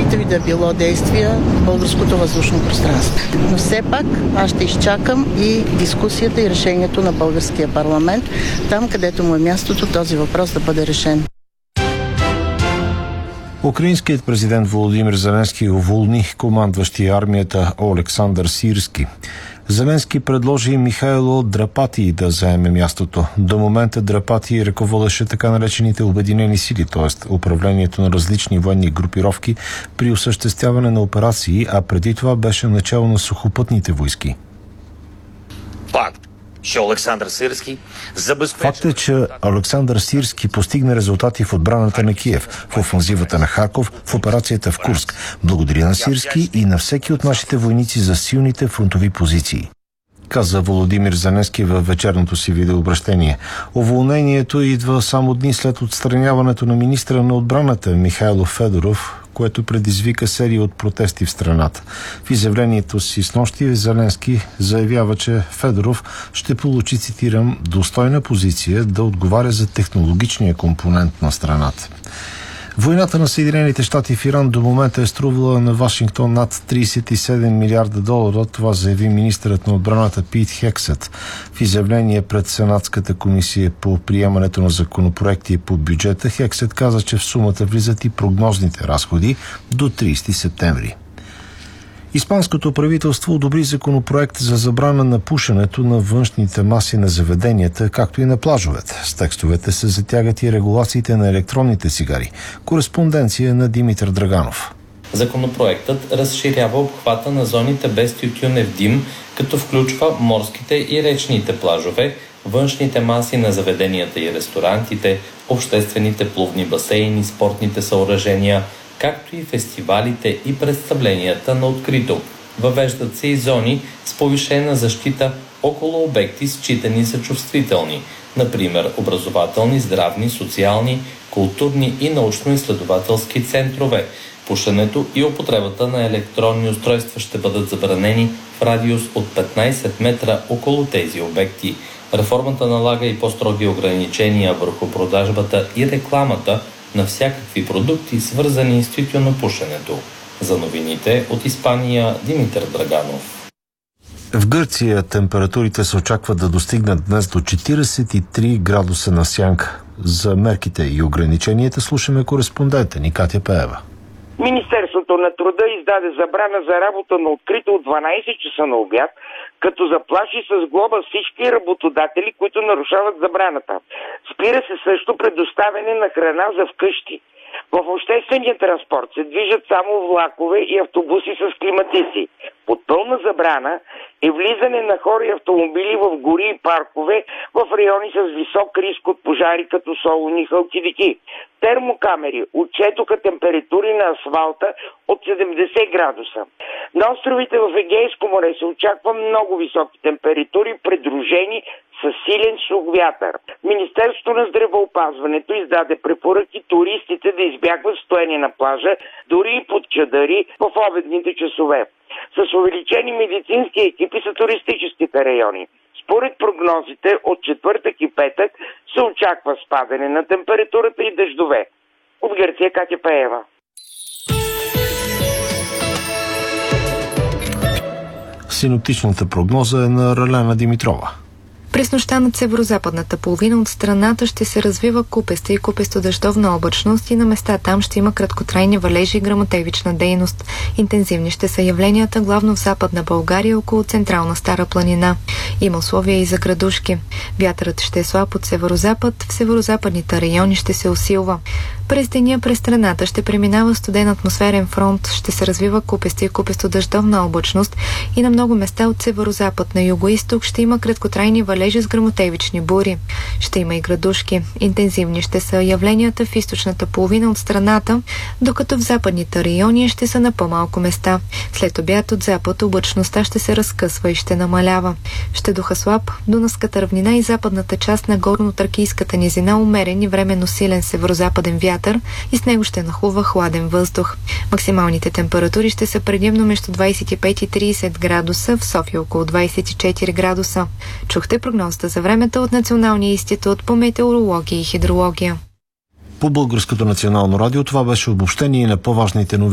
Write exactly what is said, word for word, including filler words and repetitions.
каквито и да било действия в българското въздушно пространство. Но все пак аз ще изчакам и дискусията и решението на българския парламент, там където му е мястото този въпрос да бъде решен. Украинският президент Володимир Зеленски уволни командващия армията Олександър Сирски. Зеленски предложи Михайло Драпати да заеме мястото. До момента Драпати ръководеше така наречените обединени сили, т.е. управлението на различни военни групировки при осъществяване на операции, а преди това беше начало на сухопътните войски. Факт. Олександър Сирски Факт е, че Олександър Сирски постигна резултати в отбраната на Киев, в офанзивата на Харков, в операцията в Курск. Благодаря на Сирски и на всеки от нашите войници за силните фронтови позиции, каза Володимир Зеленски във вечерното си видеообращение. Уволнението идва само дни след отстраняването на министра на отбраната Михайло Федоров, което предизвика серия от протести в страната. В изявлението си снощи Зеленски заявява, че Федоров ще получи, цитирам, достойна позиция да отговаря за технологичния компонент на страната. Войната на Съединените щати в Иран до момента е струвала на Вашингтон над тридесет и седем милиарда долара. Това заяви министърът на отбраната Пит Хексет в изявление пред Сенатската комисия по приемането на законопроекти по бюджета. Хексет каза, че в сумата влизат и прогнозните разходи до тридесети септември. Испанското правителство одобри законопроект за забрана на пушенето на външните маси на заведенията, както и на плажовете. С текстовете се затягат и регулациите на електронните цигари. Кореспонденция на Димитър Драганов. Законопроектът разширява обхвата на зоните без тютюнев дим, като включва морските и речните плажове, външните маси на заведенията и ресторантите, обществените плувни басейни, спортните съоръжения, както и фестивалите и представленията на открито. Въвеждат се и зони с повишена защита около обекти, считани за чувствителни, например образователни, здравни, социални, културни и научно-изследователски центрове. Пушенето и употребата на електронни устройства ще бъдат забранени в радиус от петнайсет метра около тези обекти. Реформата налага и по-строги ограничения върху продажбата и рекламата на всякакви продукти, свързани с тютюнопушенето. За новините от Испания, Димитър Драганов. В Гърция температурите се очакват да достигнат днес до четиридесет и три градуса на сянка. За мерките и ограниченията слушаме кореспондента ни Катя Пеева. Министерството на труда издаде забрана за работа на открито от дванайсет часа на обяд, като заплаши с глоба всички работодатели, които нарушават забраната. Спира се също предоставяне на храна за вкъщи. В обществения транспорт се движат само влакове и автобуси с климатици. Под пълна забрана е влизане на хора и автомобили в гори и паркове в райони с висок риск от пожари като солони и хълтивики. Термокамери отчетоха температури на асфалта от седемдесет градуса. На островите в Егейско море се очаква много високи температури, придружени с силен сух вятър. Министерството на здравеопазването издаде препоръки туристите да избягват стоене на плажа, дори и под чадъри в обедните часове. С увеличени медицински екипи са туристическите райони. Според прогнозите от четвъртък и петък се очаква спадане на температурата и дъждове. От Гърция, Катя Пеева. Синоптичната прогноза е на Ралена Димитрова. През нощта над северо-западната половина от страната ще се развива купеста и купесто-дъждовна облачност и на места там ще има краткотрайни валежи и гръмотевична дейност. Интензивни ще са явленията главно в западна България около централна Стара планина. Има условия и за градушки. Вятърът ще е слаб от северо-запад, в северо-западните райони ще се усилва. През деня през страната ще преминава студен атмосферен фронт, ще се развива купеста и купесто-дъждовна облачност и на много места от северо-запад на юго-исток ще има краткотрайни валежи с гръмотевични бури. Ще има и градушки. Интензивни ще са явленията в източната половина от страната, докато в западните райони ще са на по-малко места. След обяд от запад облачността ще се разкъсва и ще намалява. Ще духа слаб Дунавската равнина и западната част на горно-тракийската низина, умерен и временно силен северо-западен вятър и с него ще нахлува хладен въздух. Максималните температури ще са предимно между двайсет и пет и трийсет градуса, в София около двайсет и четири градуса. Чухте прогнозата за времето от Националния институт по метеорология и хидрология. По Българското национално радио това беше обобщение на по-важните новини.